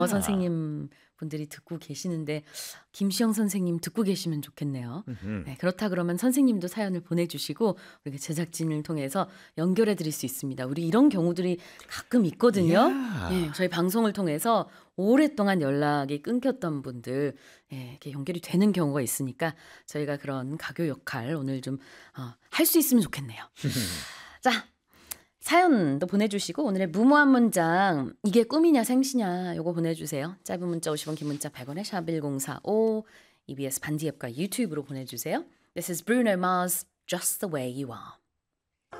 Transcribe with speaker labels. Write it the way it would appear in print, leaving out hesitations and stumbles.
Speaker 1: 아.
Speaker 2: 선생님 분들이 듣고 계시는데 김시영 선생님 듣고 계시면 좋겠네요.
Speaker 1: 음음.
Speaker 2: 네, 그렇다 그러면 선생님도 사연을 보내주시고 우리 제작진을 통해서 연결해 드릴 수 있습니다. 우리 이런 경우들이 가끔 있거든요. 예,
Speaker 1: 야.
Speaker 2: 저희 방송을 통해서 오랫동안 연락이 끊겼던 분들 이렇게 연결이 되는 경우가 있으니까 저희가 그런 가교 역할 오늘 좀 할 수 있으면 좋겠네요. 자, 사연도 보내주시고 오늘의 무모한 문장 이게 꿈이냐 생시냐 요거 보내주세요. 짧은 문자 50원 긴 문자 100원에 샵 1045 EBS 반디 앱과 유튜브로 보내주세요. This is Bruno Mars, Just the way you are.